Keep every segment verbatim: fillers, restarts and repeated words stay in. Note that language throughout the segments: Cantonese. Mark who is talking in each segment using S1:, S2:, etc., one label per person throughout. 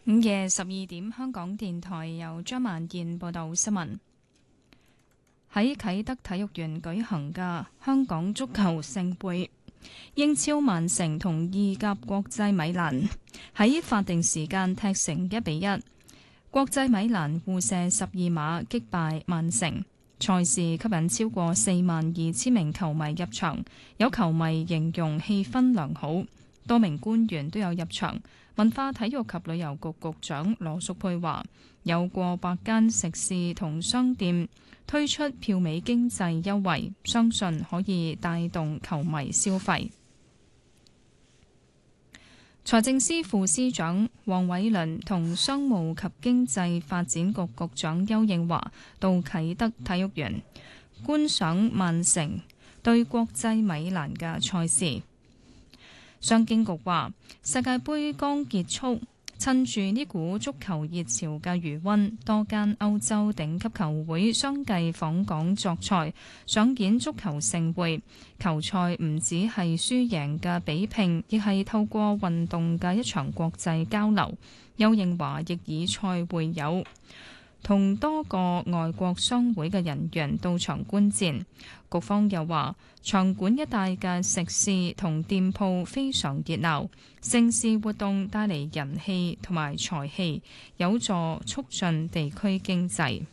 S1: 午夜十二點，香港電台由張萬燕報道新聞。喺啟德體育園舉行嘅香港足球盛會，英超曼城同意甲國際米蘭喺法定時間踢成一比一。國際米蘭互射十二碼擊敗曼城，賽事吸引超過四萬二千名球迷入場，有球迷形容氣氛良好，多名官員都有入場。文化體育及旅遊局局長羅淑佩話，有過百間食肆同商店推出票尾經濟優惠，相信可以帶動球迷消費。財政司副司長黃偉綸同商務及經濟發展局局長邱應華到啟德體育園觀賞曼城對國際米蘭嘅賽事。商經局話，世界盃剛結束，趁住呢股足球熱潮嘅餘溫，多間歐洲頂級球會相繼訪港作賽，上演足球盛會。球賽唔止係輸贏嘅比拼，亦係透過運動嘅一場國際交流。邱應華亦以賽會友，同多個外國商會嘅人員到場觀戰。局方又話，場館一帶嘅食肆同店鋪非常熱鬧，盛事活動帶嚟人氣同埋財氣，有助促進地區經濟。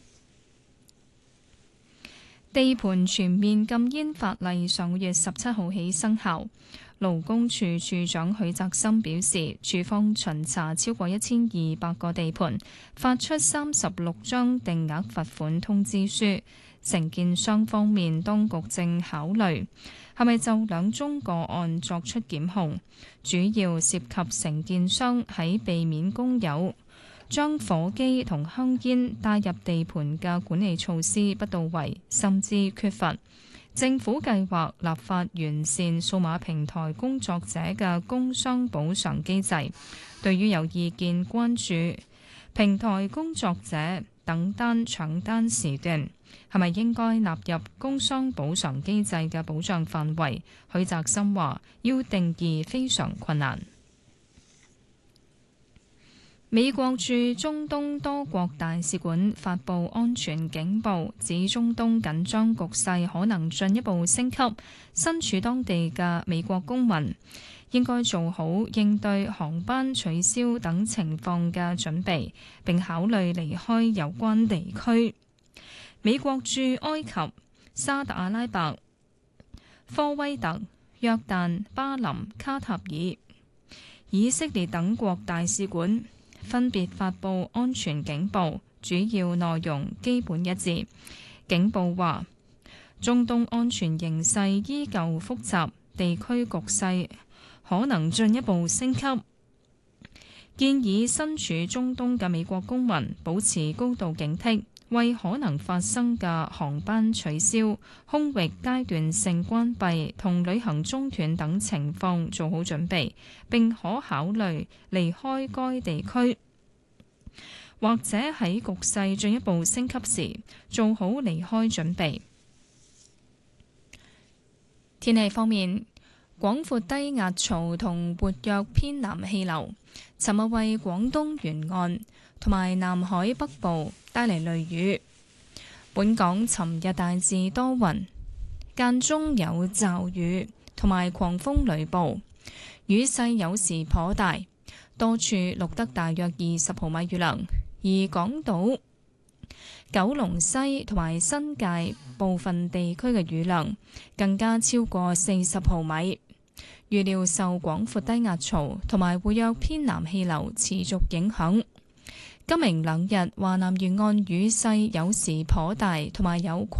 S1: 地盤全面禁煙法例上個月十七號起生效。勞工處處長許澤森表示，處方巡查超過一千二百個地盤，發出三十六張定額罰款通知書。承建商方面，當局正考慮係咪就兩宗個案作出檢控，主要涉及承建商喺避免工友將火機同香煙帶入地盤嘅管理措施不到位，甚至缺乏。政府計劃立法完善數碼平台工作者嘅工傷補償機制。對於有意見關注平台工作者等單搶單時段係咪應該納入工傷補償機制嘅保障範圍，許澤森話要定義非常困難。美國駐中東多國大使館發布安全警報，指中東緊張局勢可能進一步升級，身處當地嘅美國公民應該做好應對航班取消等情況嘅準備，並考慮離開有關地區。美國駐埃及、沙特阿拉伯、科威特、約旦、巴林、卡塔爾、以色列等國大使館分別發布安全警報，主要內容基本一致。警報話，中東安全形勢依舊複雜，地區局勢可能進一步升級，建議身處中東嘅美國公民保持高度警惕，為可能發生嘅航班取消、空域階段性關閉同旅行中斷等情況做好準備，並可考慮離開該地區，或者喺局勢進一步升級時做好離開準備。天氣方面，廣闊低壓槽同活躍偏南氣流尋日為廣東沿岸同埋南海北部帶嚟雷雨。本港尋日大致多雲，間中有驟雨同埋狂風雷暴，雨勢有時頗大，多處錄得大約二十毫米雨量。而港島、九龍西同埋新界部分地區嘅雨量更加超過四十毫米。預料受廣闊低壓槽同埋活躍偏南氣流持續影響，今明兩日華南沿岸雨勢有時頗大，同埋有